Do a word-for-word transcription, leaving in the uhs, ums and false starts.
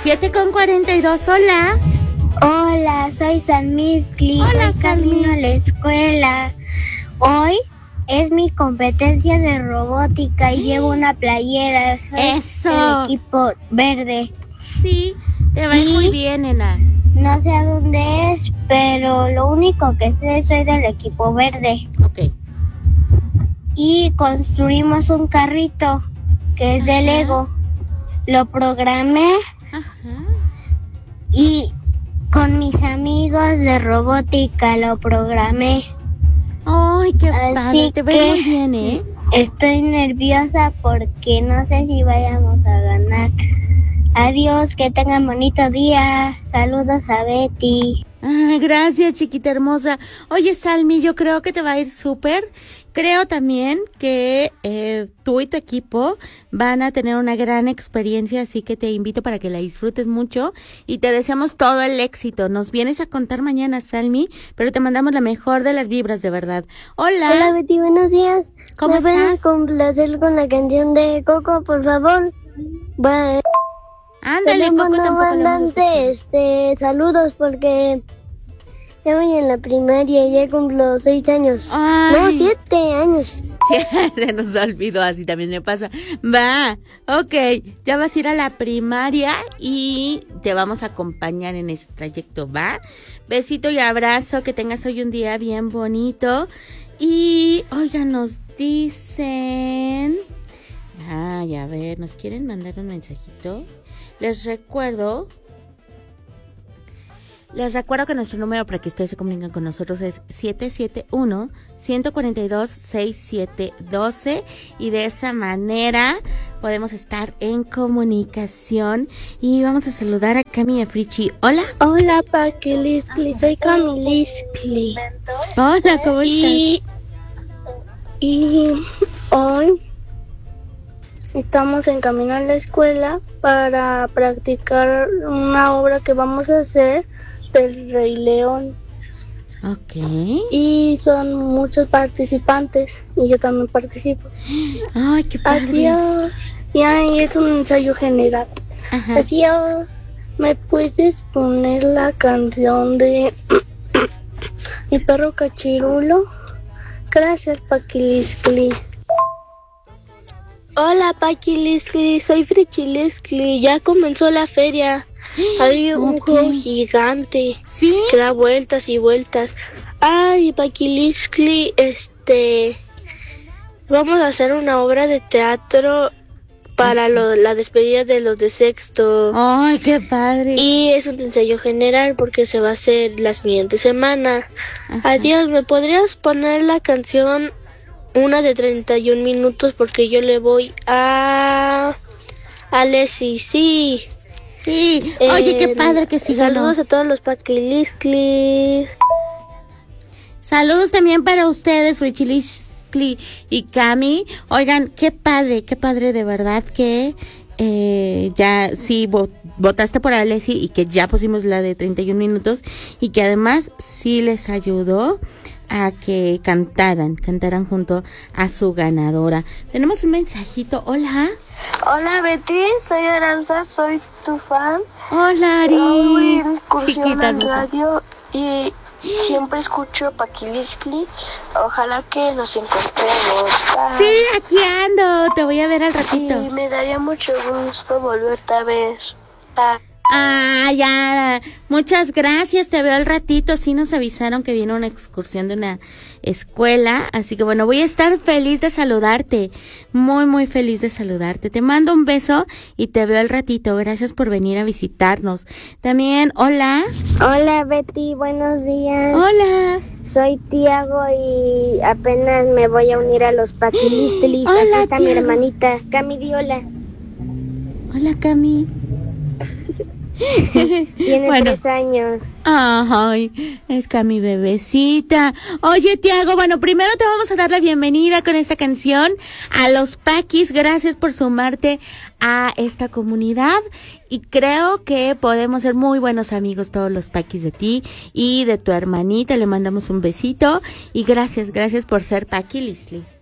siete con cuarenta y dos, hola. Hola, soy Salmistli. Hola, Hoy camino a la escuela. Hoy es mi competencia de robótica y llevo una playera. Soy Eso. del equipo verde. Sí, te va a ir muy bien, nena. No sé a dónde es, pero lo único que sé, soy del equipo verde. Ok. Y construimos un carrito que es Ajá. de Lego. Lo programé Ajá. y con mis amigos de robótica lo programé. Ay, qué Así padre, te ves que muy bien, ¿eh? Estoy nerviosa porque no sé si vayamos a ganar. Adiós, que tengan bonito día. Saludos a Betty. Ah, gracias, chiquita hermosa. Oye, Salmi, yo creo que te va a ir súper. Creo también que eh, tú y tu equipo van a tener una gran experiencia, así que te invito para que la disfrutes mucho y te deseamos todo el éxito. Nos vienes a contar mañana, Salmi, pero te mandamos la mejor de las vibras, de verdad. Hola. Hola Betty, buenos días. ¿Cómo ¿Me pueden estás? complacer con la canción de Coco, por favor? Bye. Ándale, Coco, Teléfono tampoco lo hemos mandante, escuchado. este, saludos porque ya voy en la primaria y ya cumplo seis años. Ay. No, siete años. Sí, se nos olvidó, así también me pasa. Va, ok, ya vas a ir a la primaria y te vamos a acompañar en ese trayecto, ¿va? Besito y abrazo, que tengas hoy un día bien bonito. Y, oigan, nos dicen... Ay, a ver, ¿nos quieren mandar un mensajito? Les recuerdo... Les recuerdo que nuestro número para que ustedes se comuniquen con nosotros es siete siete uno, uno cuatro dos, seis siete uno dos y de esa manera podemos estar en comunicación y vamos a saludar a Cami y a Frichi. Hola. Hola, Paquiliscli, soy Camiliscli. Hola, ¿cómo Y, estás? y hoy estamos en camino a la escuela para practicar una obra que vamos a hacer del Rey León. Ok. Y son muchos participantes y yo también participo. Ay, qué padre. Adiós. Y ahí es un ensayo general. Ajá. Adiós. ¿Me puedes poner la canción de Mi perro Cachirulo? Gracias, Paquiliscli. Hola, Paquiliscli, soy Frichiliscli. Ya comenzó la feria. Hay un Ok. juego gigante ¿Sí? que da vueltas y vueltas. Ay, Paquiliscli, este... vamos a hacer una obra de teatro para lo, la despedida de los de sexto. Ay, qué padre. Y es un ensayo general porque se va a hacer la siguiente semana. Ajá. Adiós, ¿me podrías poner la canción una de treinta y un minutos? Porque yo le voy a... a Leslie, sí. Sí. Oye, qué Eh, padre que sí ganó. Saludos a todos los Paquilisclis. Saludos también para ustedes, Frichiliscli y Cami. Oigan, qué padre, qué padre de verdad que eh, ya sí vo- votaste por Alessi y que ya pusimos la de treinta y un minutos y que además sí les ayudó a que cantaran, cantaran junto a su ganadora. Tenemos un mensajito. Hola. Hola Betty, soy Aranza, soy tu fan. Hola, Ari. Hoy incursión Chiquita, en no sé. radio y siempre escucho Paquiliscli. Ojalá que nos encontremos. Bye. Sí, aquí ando. Te voy a ver al ratito. Y me daría mucho gusto volverte a ver. Bye. Ah, ya, muchas gracias, te veo al ratito, sí nos avisaron que viene una excursión de una escuela, así que bueno, voy a estar feliz de saludarte, muy muy feliz de saludarte, te mando un beso y te veo al ratito, gracias por venir a visitarnos. También, hola. Hola Betty, buenos días. Hola. Soy Tiago y apenas me voy a unir a los Paquilistlis. Hola, Aquí está mi Tiago. hermanita, Cami, di hola. Hola, Cami. Tiene Bueno. tres años. Ay, es que mi bebecita. Oye, Tiago, bueno, primero te vamos a dar la bienvenida con esta canción a los Paquis. Gracias por sumarte a esta comunidad. Y creo que podemos ser muy buenos amigos todos los Paquis de ti y de tu hermanita. Le mandamos un besito. Y gracias, gracias por ser Paqui Lisli.